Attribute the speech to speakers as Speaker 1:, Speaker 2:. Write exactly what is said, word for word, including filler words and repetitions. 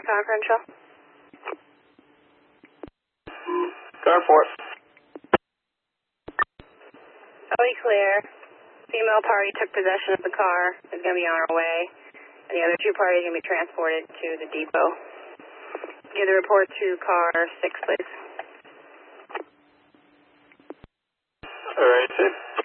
Speaker 1: Car Crenshaw.
Speaker 2: Car four.
Speaker 1: Totally clear. Female party took possession of the car, is going to be on her way, and the other two parties are going to be transported to the depot. Give the report to car six, please.
Speaker 2: All right, six.